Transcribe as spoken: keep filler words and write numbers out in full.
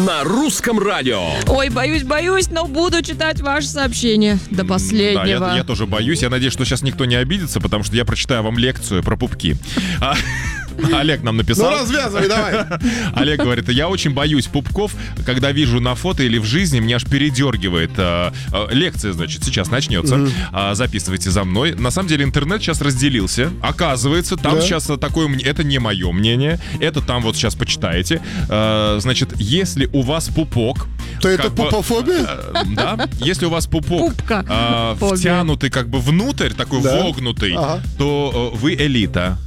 на русском радио. Ой, боюсь, боюсь, но буду читать ваше сообщение до последнего. Да, я, я тоже боюсь. Я надеюсь, что сейчас никто не обидится, потому что я прочитаю вам лекцию про пупки. А, Олег нам написал. Ну, развязывай, давай. Олег говорит, я очень боюсь пупков, когда вижу на фото или в жизни, меня аж передергивает. А, а, лекция, значит, сейчас начнется. Mm-hmm. А, записывайте за мной. На самом деле интернет сейчас разделился. Оказывается, там да. сейчас такое мнение. Это не мое мнение. Это там вот сейчас почитаете. А, значит, если у вас пупок... То это пупофобия? А, да. Если у вас пупок а, втянутый как бы внутрь, такой да. вогнутый, ага. то а, вы элита.